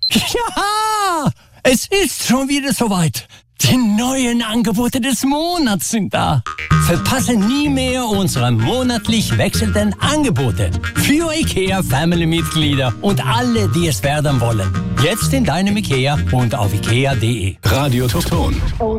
Ja, es ist schon wieder soweit. Die neuen Angebote des Monats sind da. Verpasse nie mehr unsere monatlich wechselnden Angebote für IKEA-Family-Mitglieder und alle, die es werden wollen. Jetzt in deinem IKEA und auf IKEA.de. Radio Ton.